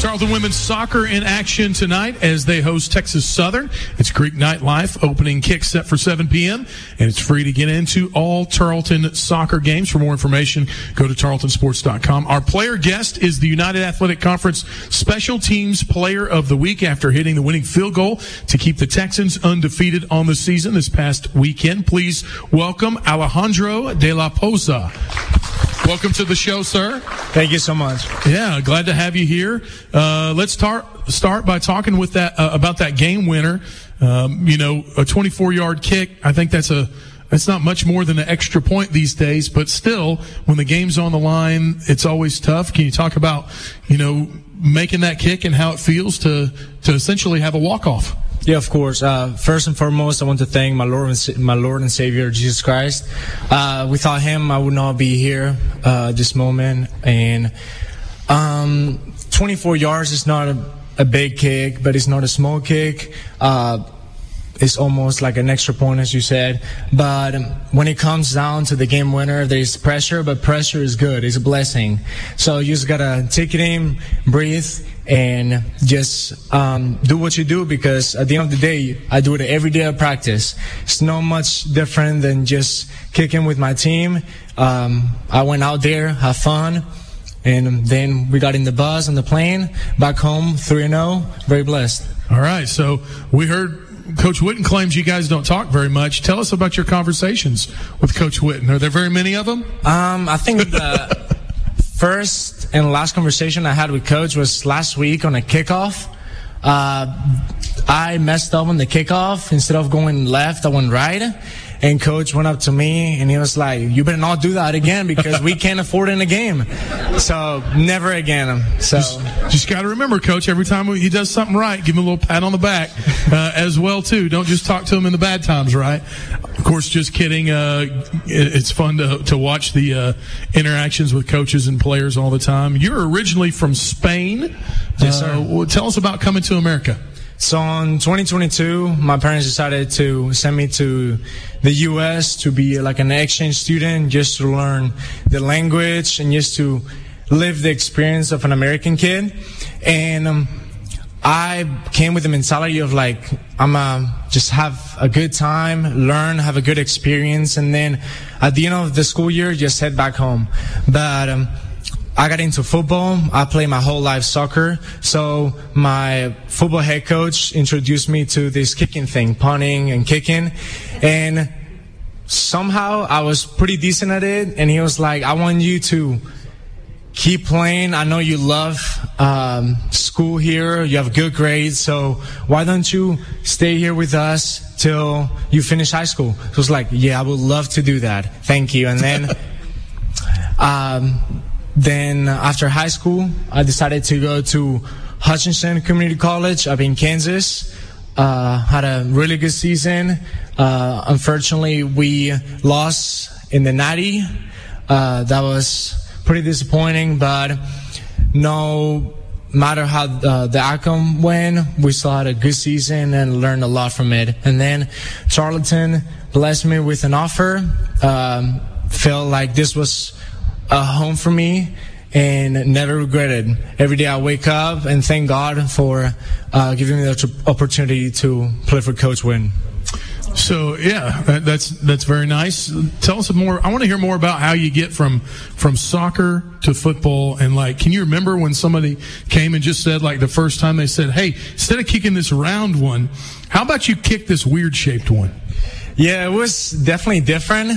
Tarleton women's soccer in action tonight as they host Texas Southern. It's Greek Nightlife. Opening kick set for 7 p.m. and it's free to get into all Tarleton soccer games. For more information, go to tarletonsports.com. Our player guest is the United Athletic Conference Special Teams Player of the Week after hitting the winning field goal to keep the Texans undefeated on the season this past weekend. Please welcome Alejandro de la Poza. Welcome to the show, sir. Thank you so much. Yeah, glad to have you here. Let's start by talking with that about that game winner. A 24-yard kick. I think that's not much more than an extra point these days, but still, when the game's on the line, it's always tough. Can you talk about, making that kick and how it feels to essentially have a walk-off? Yeah, of course. First and foremost, I want to thank my Lord and Savior, Jesus Christ. Without Him, I would not be here this moment. And 24 yards is not a big kick, but it's not a small kick. It's almost like an extra point, as you said. But when it comes down to the game winner, there's pressure, but pressure is good. It's a blessing. So you just got to take it in, breathe, and just do what you do, because at the end of the day, I do it every day of practice. It's not much different than just kicking with my team. I went out there, have fun, and then we got in the bus on the plane, back home, 3-0, very blessed. All right, so we heard Coach Whitten claims you guys don't talk very much. Tell us about your conversations with Coach Whitten. Are there very many of them? I think the first and last conversation I had with Coach was last week on a kickoff. I messed up on the kickoff. Instead of going left, I went right. And Coach went up to me and he was like, "You better not do that again because we can't afford it in a game." So never again. So just got to remember, Coach, every time he does something right, give him a little pat on the back as well too. Don't just talk to him in the bad times, right? Of course, just kidding. It's fun to watch the interactions with coaches and players all the time. You're originally from Spain. Yes, sir. Tell us about coming to America. So in 2022, my parents decided to send me to the U.S. to be like an exchange student, just to learn the language and just to live the experience of an American kid. And I came with the mentality of like, just have a good time, learn, have a good experience, and then at the end of the school year, just head back home. But I got into football. I played my whole life soccer. So my football head coach introduced me to this kicking thing, punting and kicking. And somehow I was pretty decent at it. And he was like, "I want you to keep playing. I know you love school here. You have good grades. So why don't you stay here with us till you finish high school?" So I was like, "Yeah, I would love to do that. Thank you." And then Then after high school, I decided to go to Hutchinson Community College up in Kansas. Had a really good season. Unfortunately, we lost in the Natty. That was pretty disappointing, but no matter how the outcome went, we still had a good season and learned a lot from it. And then Tarleton blessed me with an offer. Felt like this was a home for me and never regretted. Every day I wake up and thank God for giving me the opportunity to play for Coach Whitten. So yeah, that's very nice. Tell us more. I want to hear more about how you get from soccer to football, and like, can you remember when somebody came and just said, like, the first time they said, "Hey, instead of kicking this round one, how about you kick this weird shaped one?" Yeah, it was definitely different.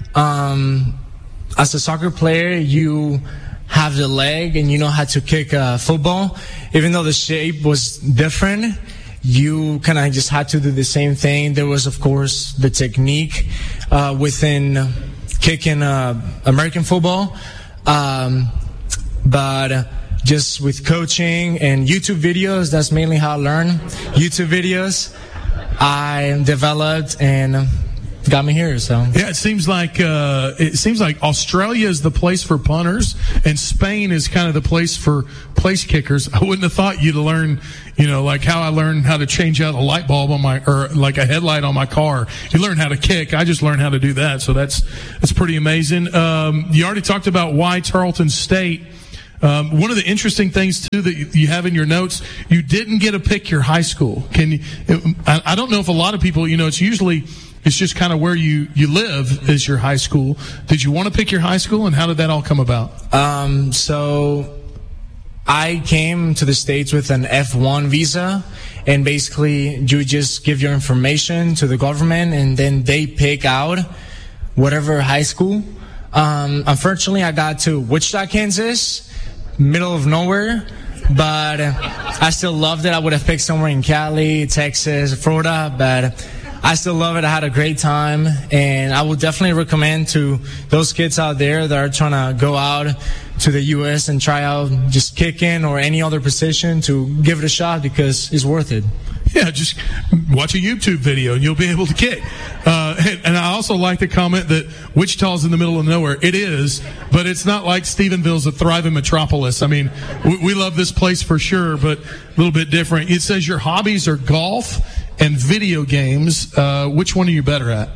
As a soccer player, you have the leg and you know how to kick football. Even though the shape was different, you kind of just had to do the same thing. There was, of course, the technique within kicking American football. But just with coaching and YouTube videos, that's mainly how I learned. YouTube videos, I developed and got me here. So yeah, it seems like Australia is the place for punters and Spain is kind of the place for place kickers. I wouldn't have thought you'd learn, like how I learned how to change out a light bulb on or like a headlight on my car. You learn how to kick. I just learned how to do that. So that's pretty amazing. You already talked about why Tarleton State One of the interesting things, too, that you have in your notes, you didn't get to pick your high school. I don't know if a lot of people, it's just kind of where you live is your high school. Did you want to pick your high school, and how did that all come about? So I came to the States with an F1 visa, and basically you just give your information to the government, and then they pick out whatever high school. Unfortunately, I got to Wichita, Kansas, middle of nowhere, but I still loved it. I would have picked somewhere in Cali, Texas, Florida, but I still love it. I had a great time, and I would definitely recommend to those kids out there that are trying to go out to the U.S. and try out just kicking or any other position to give it a shot because it's worth it. Yeah, just watch a YouTube video and you'll be able to kick. And I also like to comment that Wichita's in the middle of nowhere. It is, but it's not like Stephenville's a thriving metropolis. I mean, we love this place for sure, but a little bit different. It says your hobbies are golf and video games. Which one are you better at?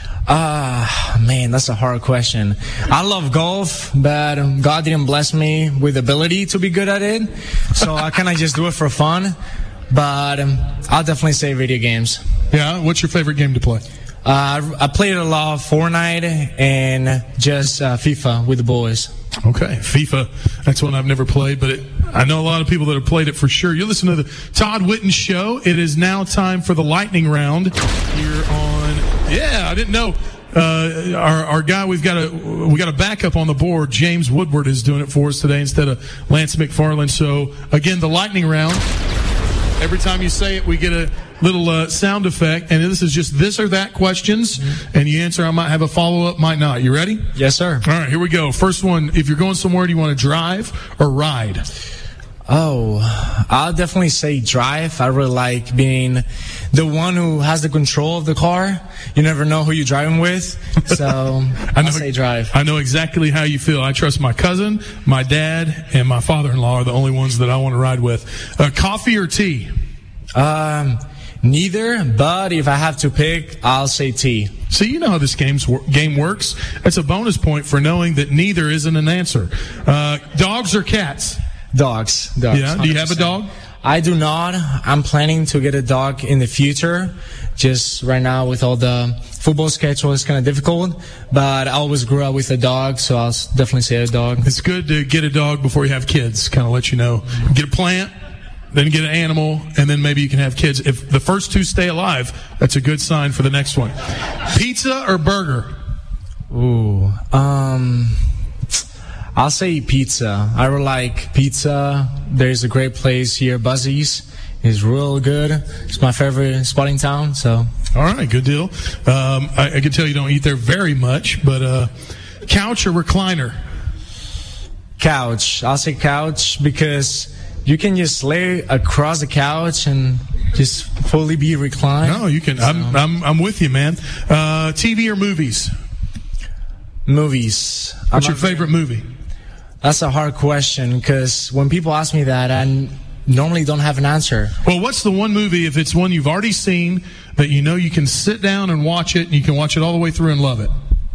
Man, that's a hard question. I love golf, but God didn't bless me with the ability to be good at it. So I kind of just do it for fun. But I'll definitely say video games. Yeah? What's your favorite game to play? I played a lot of Fortnite and just FIFA with the boys. Okay, FIFA. That's one I've never played, but I know a lot of people that have played it for sure. You listen to the Todd Whitten Show. It is now time for the lightning round here on. Yeah, I didn't know. Our guy, we got a backup on the board. James Woodward is doing it for us today instead of Lance McFarland. So again, the lightning round. Every time you say it, we get a little sound effect, and this is just this or that questions, and you answer. I might have a follow-up, might not. You ready? Yes, sir. All right, here we go. First one, if you're going somewhere, do you want to drive or ride? Oh, I'll definitely say drive. I really like being the one who has the control of the car. You never know who you're driving with, so I'll say drive. I know exactly how you feel. I trust my cousin, my dad, and my father-in-law are the only ones that I want to ride with. Coffee or tea? Neither, but if I have to pick, I'll say tea. So you know how this game works. That's a bonus point for knowing that neither isn't an answer. Dogs or cats? Dogs. Yeah. 100%. Do you have a dog? I do not. I'm planning to get a dog in the future. Just right now with all the football schedule, it's kind of difficult. But I always grew up with a dog, so I'll definitely say a dog. It's good to get a dog before you have kids. Kind of let you know. Get a plant, then get an animal, and then maybe you can have kids. If the first two stay alive, that's a good sign for the next one. Pizza or burger? Ooh. I'll say pizza. I really like pizza. There's a great place here, Buzzies. It's real good. It's my favorite spot in town. So. All right, good deal. I can tell you don't eat there very much, but couch or recliner? Couch. I'll say couch because you can just lay across the couch and just fully be reclined. No, you can. So. I'm with you, man. TV or movies? Movies. What's your favorite movie? That's a hard question because when people ask me that, I normally don't have an answer. Well, what's the one movie, if it's one you've already seen, that you know you can sit down and watch it, and you can watch it all the way through and love it?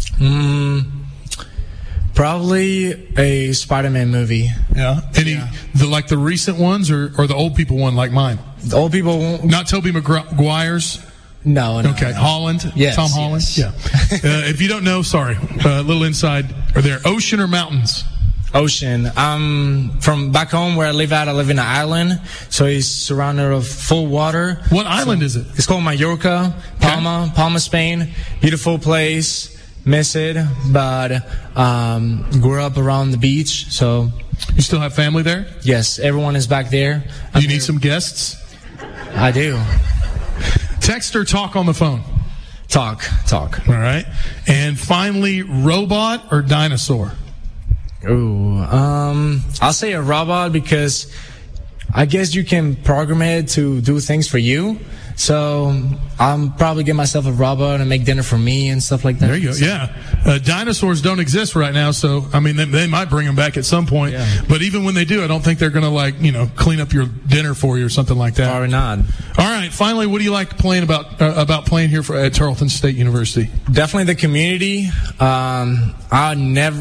Probably a Spider-Man movie. Yeah. Like the recent ones or the old people one like mine? The old people won't. Not Tobey Maguire's? No. Okay. No. Holland? Yes. Tom Holland? Yes. Yeah. If you don't know, sorry. A little inside. Are there ocean or mountains? Ocean. From back home where I live at, I live in an island, so it's surrounded of full water. What island is it? It's called Mallorca, Palma, Spain. Beautiful place. Miss it, but grew up around the beach, so. You still have family there? Yes, everyone is back there. Do you need some guests? I do. Text or talk on the phone? Talk. All right. And finally, robot or dinosaur? Ooh, I'll say a robot because I guess you can program it to do things for you. So I'm probably get myself a robot and make dinner for me and stuff like that. There you go. Yeah. Dinosaurs don't exist right now, so I mean they might bring them back at some point. Yeah. But even when they do, I don't think they're going to clean up your dinner for you or something like that. Probably not. All right. Finally, what do you like playing about playing here at Tarleton State University? Definitely the community.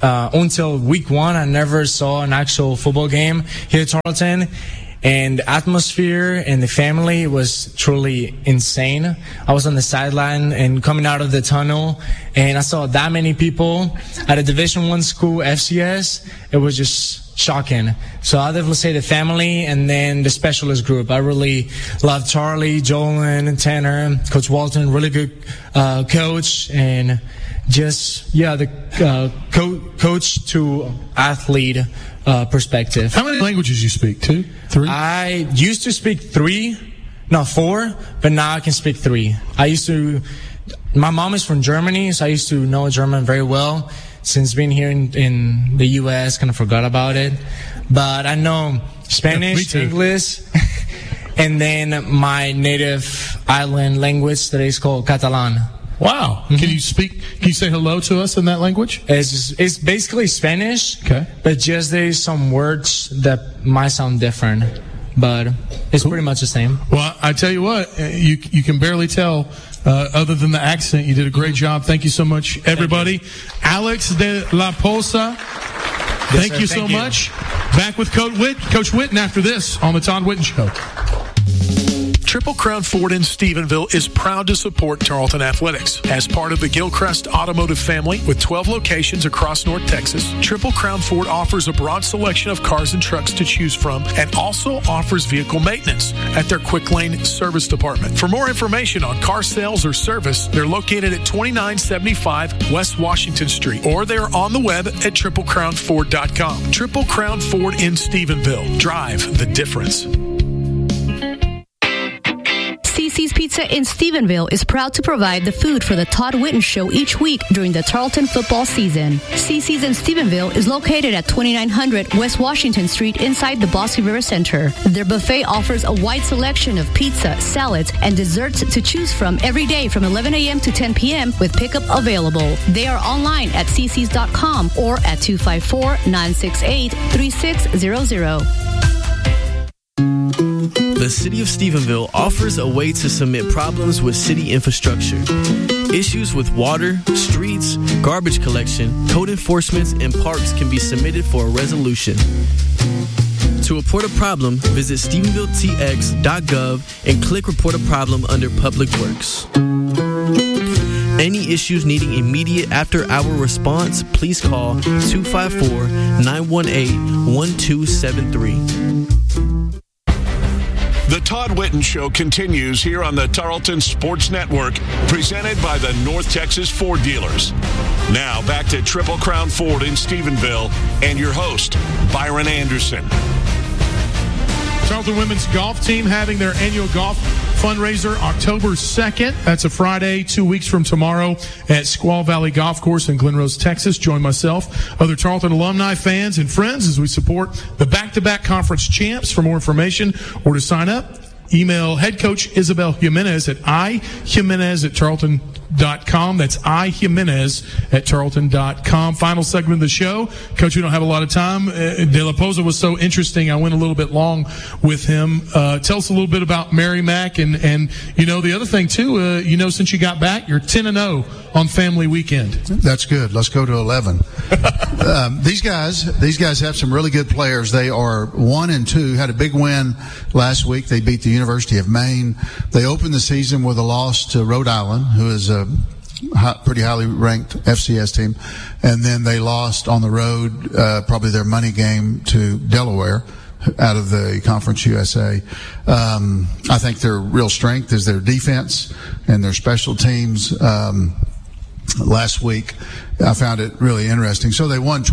until week 1, I never saw an actual football game here at Tarleton. And the atmosphere and the family was truly insane. I was on the sideline and coming out of the tunnel, and I saw that many people at a Division I school, FCS. It was just shocking. So I'll definitely say the family and then the specialist group. I really love Charlie, Jolan, Tanner, Coach Walton, really good coach, and just, the coach to athlete perspective. How many languages you speak? 2? 3? I used to speak 4, but now I can speak 3. My mom is from Germany, so I used to know German very well. Since being here in the U.S., kind of forgot about it. But I know Spanish, English, and then my native island language that is called Catalan. Wow. Mm-hmm. Can you say hello to us in that language? It's basically Spanish, okay, but just there's some words that might sound different, but it's pretty much the same. Well, I tell you what, you can barely tell other than the accent. You did a great job. Thank you so much, everybody. Alex de la Posa, thank you so much. Back with Coach Witten after this on the Todd Witten Show. Triple Crown Ford in Stephenville is proud to support Tarleton Athletics. As part of the Gilchrist Automotive family with 12 locations across North Texas, Triple Crown Ford offers a broad selection of cars and trucks to choose from and also offers vehicle maintenance at their Quick Lane Service Department. For more information on car sales or service, they're located at 2975 West Washington Street, or they're on the web at triplecrownford.com. Triple Crown Ford in Stephenville. Drive the difference. CC's Pizza in Stephenville is proud to provide the food for the Todd Witten Show each week during the Tarleton football season. CC's in Stephenville is located at 2900 West Washington Street inside the Bosque River Center. Their buffet offers a wide selection of pizza, salads, and desserts to choose from every day from 11 a.m. to 10 p.m. with pickup available. They are online at ccs.com or at 254-968-3600. The City of Stephenville offers a way to submit problems with city infrastructure. Issues with water, streets, garbage collection, code enforcement, and parks can be submitted for a resolution. To report a problem, visit StephenvilleTX.gov and click Report a Problem under Public Works. Any issues needing immediate after-hour response, please call 254-918-1273. The Todd Witten Show continues here on the Tarleton Sports Network, presented by the North Texas Ford Dealers. Now back to Triple Crown Ford in Stephenville and your host, Byron Anderson. Tarleton women's golf team having their annual golf fundraiser October 2nd. That's a Friday, 2 weeks from tomorrow at Squaw Valley Golf Course in Glen Rose, Texas. Join myself, other Tarleton alumni, fans, and friends as we support the back-to-back conference champs. For more information or to sign up, email head coach Isabel Jimenez at ijimenez@tarleton.com. That's ijimenez@tarleton.com. Final segment of the show. Coach, we don't have a lot of time. De La Posa was so interesting. I went a little bit long with him. Tell us a little bit about Mary Mac and you know, the other thing too, since you got back, you're 10-0 on family weekend. That's good. Let's go to 11. These guys have some really good players. They are 1-2, had a big win last week. They beat the University of Maine. They opened the season with a loss to Rhode Island, who is a pretty highly ranked FCS team. And then they lost on the road, probably their money game, to Delaware out of the Conference USA. I think their real strength is their defense and their special teams. Last week, I found it really interesting. So they won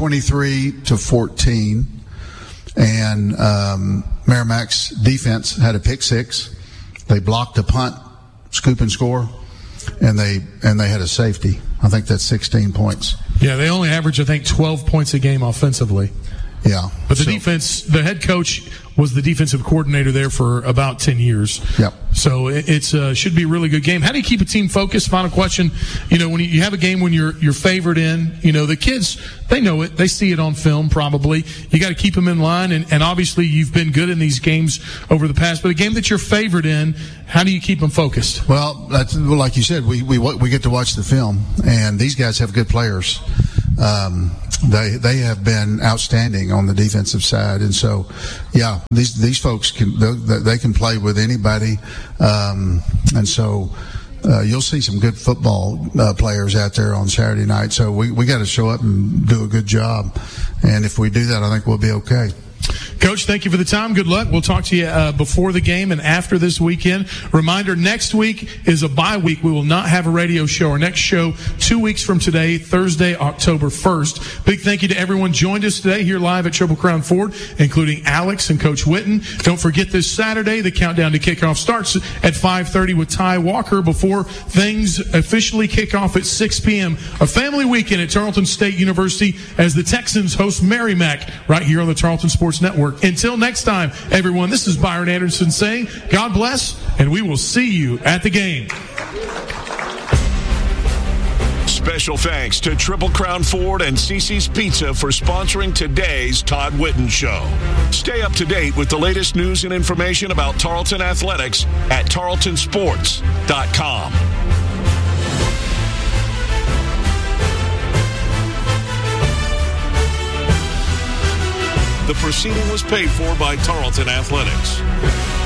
23-14, and Merrimac's defense had a pick six. They blocked a punt, scoop and score, and they had a safety. I think that's 16 points. Yeah, they only average, I think, 12 points a game offensively. Yeah. But the defense, the head coach was the defensive coordinator there for about 10 years. Yep. So it's should be a really good game. How do you keep a team focused? Final question. When you have a game when you're favored in, the kids, they know it. They see it on film probably. You got to keep them in line. And obviously you've been good in these games over the past. But a game that you're favored in, how do you keep them focused? Well, that's like you said, we get to watch the film. And these guys have good players. they have been outstanding on the defensive side, and so these folks can play with anybody, and so. You'll see some good football players out there on Saturday night. So we got to show up and do a good job. And if we do that, I think we'll be okay. Coach, thank you for the time. Good luck. We'll talk to you before the game and after this weekend. Reminder, next week is a bye week. We will not have a radio show. Our next show 2 weeks from today, Thursday, October 1st. Big thank you to everyone joined us today here live at Triple Crown Ford, including Alex and Coach Witten. Don't forget this Saturday, the countdown to kickoff starts at 5:30 with Ty Walker before things officially kick off at 6 p.m. A family weekend at Tarleton State University as the Texans host Merrimack right here on the Tarleton Sports Network. Until next time, everyone, this is Byron Anderson saying, God bless, and we will see you at the game. Special thanks to Triple Crown Ford and Cece's Pizza for sponsoring today's Todd Witten Show. Stay up to date with the latest news and information about Tarleton athletics at tarletonsports.com. The proceeding was paid for by Tarleton Athletics.